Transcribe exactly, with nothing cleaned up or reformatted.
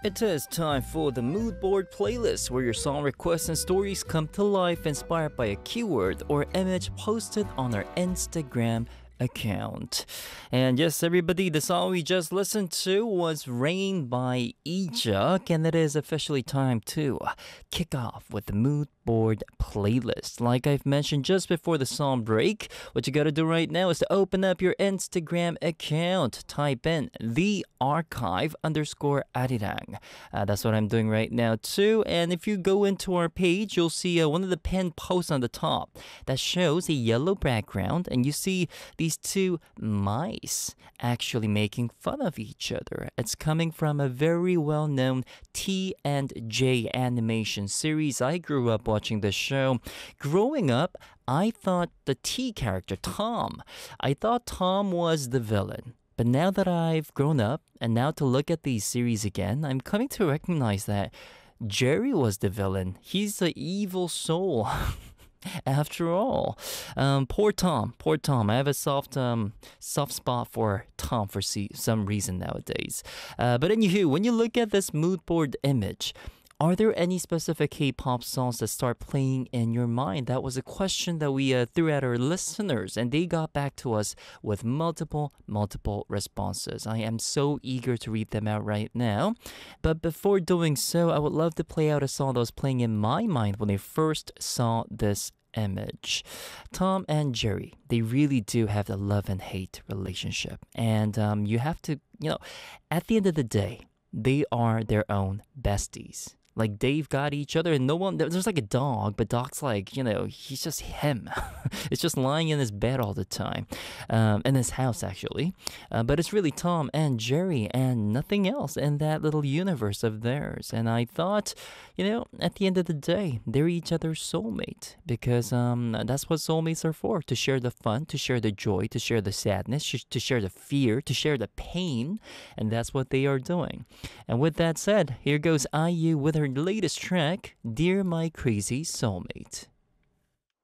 It is time for the Mood Board playlist, where your song requests and stories come to life inspired by a keyword or image posted on our Instagram account. And yes, everybody, the song we just listened to was Rain by Ijuk, and it is officially time to kick off with the Mood Board playlist. Like I've mentioned just before the song break, what you gotta do right now is to open up your Instagram account, type in the archive underscore arirang. Uh, that's what I'm doing right now too. And if you go into our page, you'll see uh, one of the pinned posts on the top that shows a yellow background, and you see these two mice actually making fun of each other. It's coming from a very well-known T and J animation series. I grew up watching this show. Growing up, I thought the T character, Tom, I thought Tom was the villain. But now that I've grown up, and now to look at these series again, I'm coming to recognize that Jerry was the villain. He's the evil soul. After all, um, poor Tom, poor Tom. I have a soft, um, soft spot for Tom for see- some reason nowadays. Uh, but anywho, when you look at this mood board image, are there any specific K-pop songs that start playing in your mind? That was a question that we uh, threw at our listeners, and they got back to us with multiple, multiple responses. I am so eager to read them out right now. But before doing so, I would love to play out a song that was playing in my mind when I first saw this image. Tom and Jerry, they really do have the love and hate relationship. And um, you have to, you know, at the end of the day, they are their own besties. Like, they've got each other, and no one, there's like a dog, but dog's like, you know, he's just him. It's just lying in his bed all the time, um, in his house, actually. Uh, but it's really Tom and Jerry and nothing else in that little universe of theirs. And I thought, you know, at the end of the day, they're each other's soulmate, because um, that's what soulmates are for, to share the fun, to share the joy, to share the sadness, to share the fear, to share the pain, and that's what they are doing. And with that said, here goes I U with her latest track, Dear My Crazy Soulmate.